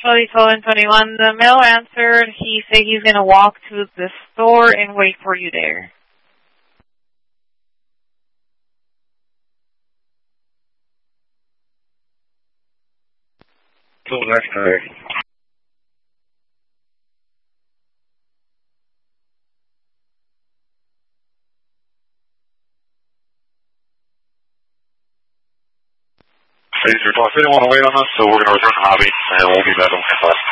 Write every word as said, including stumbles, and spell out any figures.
twenty-seven twenty-one, the male answered. He said he's going to walk to the store and wait for you there. Cool, that's correct. Phase your talk. They don't want to wait on us, so we're going to return to the hobby, and we'll be back on campus.